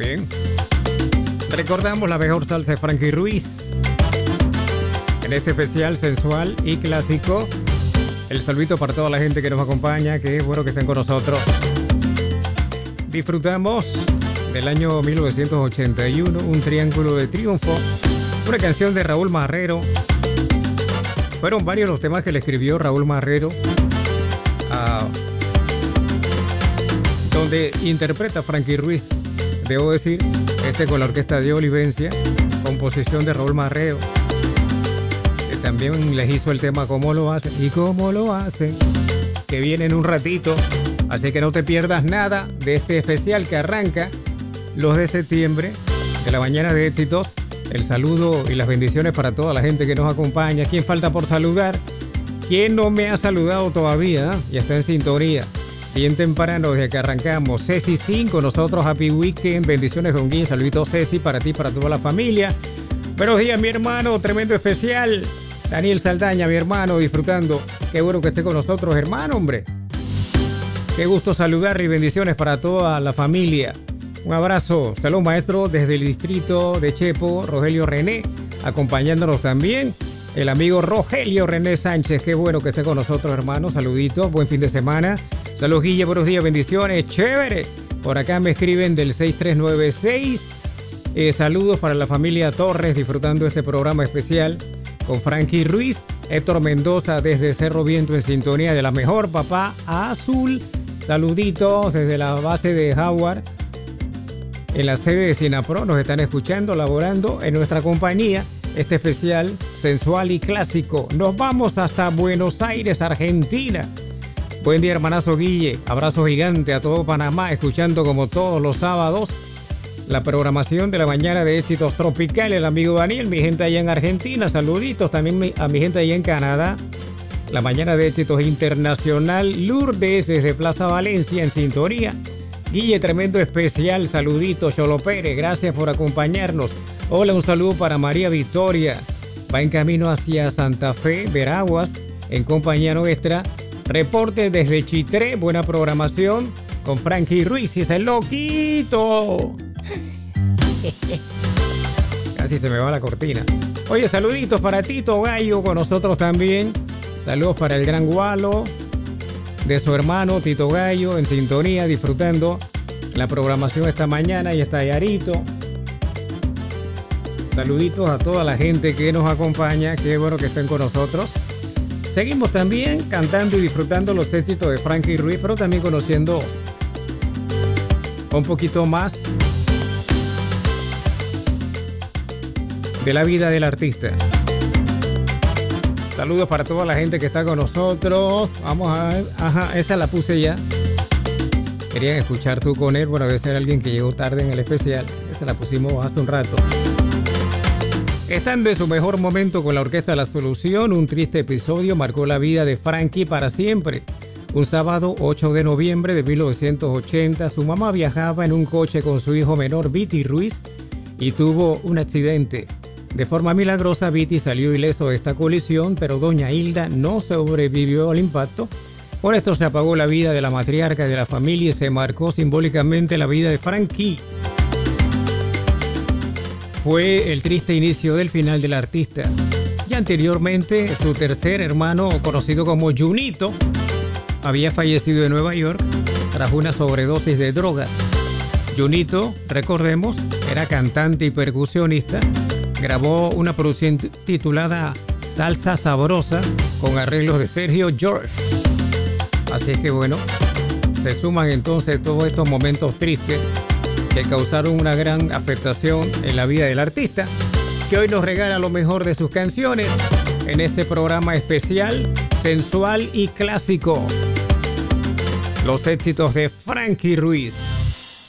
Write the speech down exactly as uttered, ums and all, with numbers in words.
Bien. Recordamos la mejor salsa de Frankie Ruiz. En este especial sensual y clásico. El saludito para toda la gente que nos acompaña, que es bueno que estén con nosotros. Disfrutamos del año mil novecientos ochenta y uno, Un Triángulo de Triunfo, una canción de Raúl Marrero. Fueron varios los temas que le escribió Raúl Marrero, uh, donde interpreta Frankie Ruiz. Debo decir, este con la orquesta de Olivencia, composición de Raúl Marrero. También les hizo el tema Cómo lo hacen y cómo lo hacen, que viene en un ratito. Así que no te pierdas nada de este especial que arranca los de septiembre, de la mañana de éxitos. El saludo y las bendiciones para toda la gente que nos acompaña. ¿Quién falta por saludar? ¿Quién no me ha saludado todavía? ¿Eh? Y está en sintonía. Bien temprano desde que arrancamos. Ceci cinco, nosotros Happy Weekend. Bendiciones, Don Guille. Saluditos, Ceci, para ti, para toda la familia. Buenos días, mi hermano. Tremendo especial. Daniel Saldaña, mi hermano, disfrutando. Qué bueno que esté con nosotros, hermano, hombre. Qué gusto saludar y bendiciones para toda la familia. Un abrazo. Saludos, maestro, desde el distrito de Chepo, Rogelio René, acompañándonos también. El amigo Rogelio René Sánchez. Qué bueno que esté con nosotros, hermano. Saluditos, buen fin de semana. Saludos, Guille, buenos días, bendiciones. Chévere. Por acá me escriben del seis tres nueve seis. Eh, saludos para la familia Torres, disfrutando este programa especial con Frankie Ruiz. Héctor Mendoza desde Cerro Viento en sintonía de la mejor, papá azul. Saluditos desde la base de Howard. En la sede de Sinapro nos están escuchando, laborando en nuestra compañía. Este especial sensual y clásico. Nos vamos hasta Buenos Aires, Argentina. Buen día, hermanazo Guille. Abrazo gigante a todo Panamá, escuchando como todos los sábados la programación de la mañana de éxitos tropicales. El amigo Daniel, mi gente allá en Argentina, saluditos también a mi gente allá en Canadá. La mañana de éxitos internacional, Lourdes desde Plaza Valencia en sintonía. Guille, tremendo especial, saluditos. Cholo Pérez, gracias por acompañarnos. Hola, un saludo para María Victoria. Va en camino hacia Santa Fe, Veraguas, en compañía nuestra. Reporte desde Chitré, buena programación con Frankie Ruiz y ese loquito. Casi se me va la cortina. Oye, saluditos para Tito Gallo con nosotros también. Saludos para el gran Gualo, de su hermano Tito Gallo, en sintonía, disfrutando la programación esta mañana. Y está Yarito. Saluditos a toda la gente que nos acompaña. Qué bueno que estén con nosotros. Seguimos también cantando y disfrutando los éxitos de Frankie Ruiz, pero también conociendo un poquito más de la vida del artista. Saludos para toda la gente que está con nosotros. Vamos a ver. Ajá, esa la puse ya. Querían escuchar Tú con él. Bueno, debe ser alguien que llegó tarde en el especial. Esa la pusimos hace un rato. Estando en su mejor momento con la orquesta La Solución, un triste episodio marcó la vida de Frankie para siempre. Un sábado ocho de noviembre de mil novecientos ochenta, su mamá viajaba en un coche con su hijo menor, Viti Ruiz, y tuvo un accidente. De forma milagrosa, Viti salió ileso de esta colisión, pero doña Hilda no sobrevivió al impacto. Por esto se apagó la vida de la matriarca de la familia y se marcó simbólicamente la vida de Frankie. Fue el triste inicio del final del artista. Ya anteriormente, su tercer hermano, conocido como Junito, había fallecido en Nueva York tras una sobredosis de drogas. Junito, recordemos, era cantante y percusionista. Grabó una producción titulada Salsa Sabrosa con arreglos de Sergio George. Así es que bueno, se suman entonces todos estos momentos tristes que causaron una gran afectación en la vida del artista, que hoy nos regala lo mejor de sus canciones en este programa especial, sensual y clásico. Los éxitos de Frankie Ruiz.